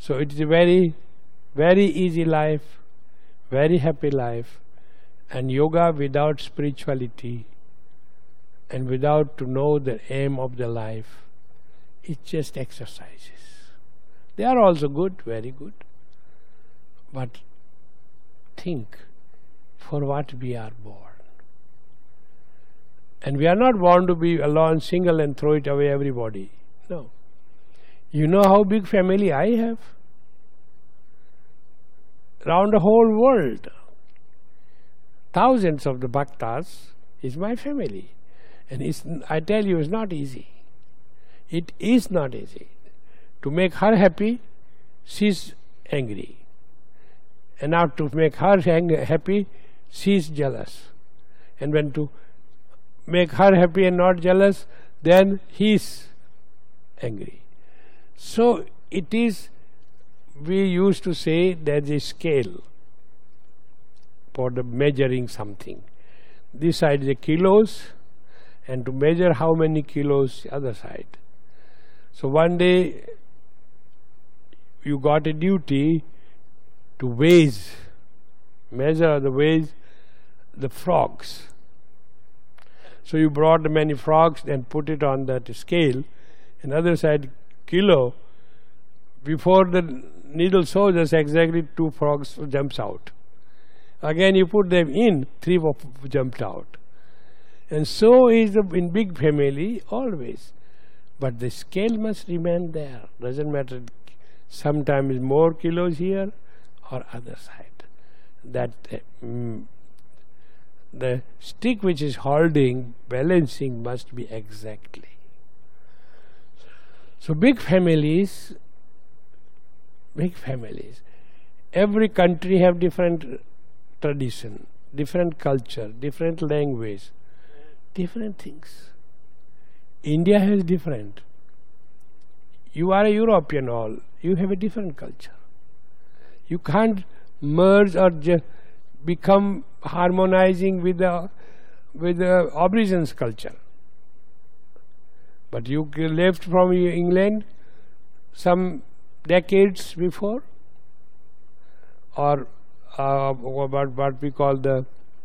So it is a very, very easy life, very happy life. And yoga without spirituality and without to know the aim of the life, it's just exercises. They are also good, very good. But think, for what we are born. And we are not born to be alone, single, and throw it away everybody. No. You know how big family I have? Around the whole world. Thousands of the bhaktas is my family. And I tell you, it's not easy. It is not easy. To make her happy, she's angry. And now to make her happy, she's jealous. And when to make her happy and not jealous, then he's angry. So it is, we used to say there's a scale for the measuring something. This side is the kilos, and to measure how many kilos the other side. So one day you got a duty to measure the frogs. So you brought many frogs and put it on that scale, and other side kilo. Before the needle shows us exactly 2 frogs jumps out. Again you put them in, 3 jumped out. And so is in big family always. But the scale must remain there. Doesn't matter, sometimes more kilos here or other side. That the stick which is holding, balancing must be exactly. So big families, every country have different tradition, different culture, different language, different things. India has different. You are a European all, you have a different culture. You can't merge or become harmonizing with the Aborigines culture. But you left from England some decades before, or what we call the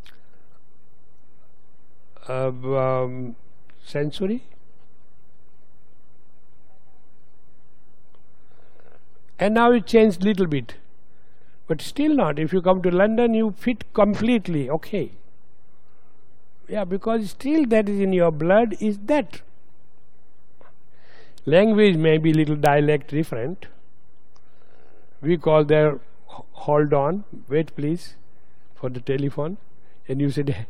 century. And now it changed little bit. But still not. If you come to London, you fit completely, okay. Yeah, because still that is in your blood, is that. Language may be little dialect different. We call there, hold on, wait please, for the telephone. And you said,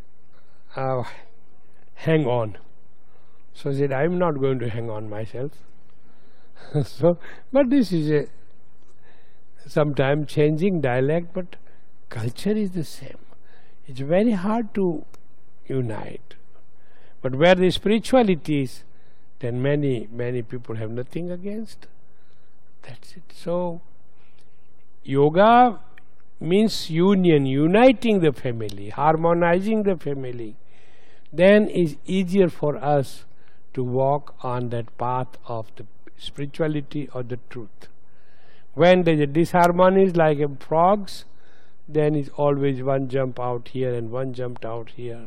hang on. So I said, I'm not going to hang on myself. So, but this is a sometimes changing dialect, but culture is the same. It's very hard to unite. But where the spirituality is, then many people have nothing against. That's it. So yoga means union, uniting the family, harmonizing the family. Then is easier for us to walk on that path of the spirituality or the truth. When there is a disharmony like frogs, then is always one jump out here and one jumped out here.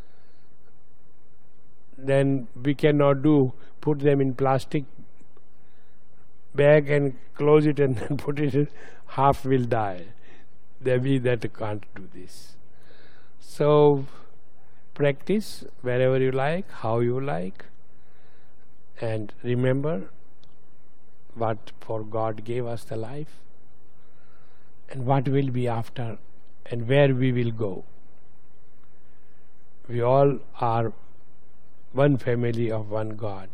Then we cannot put them in plastic bag and close it and then put it in, half will die. That can't do this. So practice wherever you like, how you like, and remember what for God gave us the life and what will be after and where we will go. We all are one family of one God.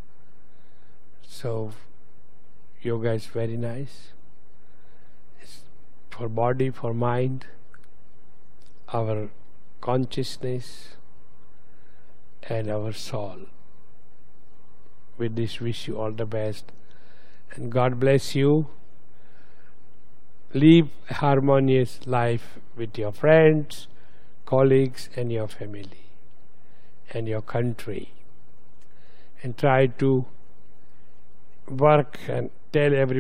So yoga is very nice. It's for body, for mind, our consciousness and our soul. With this, wish you all the best. And God bless you. Live a harmonious life with your friends, colleagues and your family and your country. And try to work and tell everybody